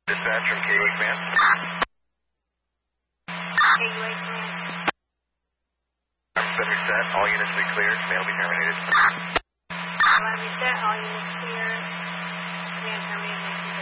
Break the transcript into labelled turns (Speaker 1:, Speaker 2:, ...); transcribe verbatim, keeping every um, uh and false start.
Speaker 1: Dispatch from K eight Command.
Speaker 2: K eight Command.
Speaker 1: Alarm's been reset. All units be clear. Command will be terminated.
Speaker 2: Alarm reset. All units clear. Command terminated.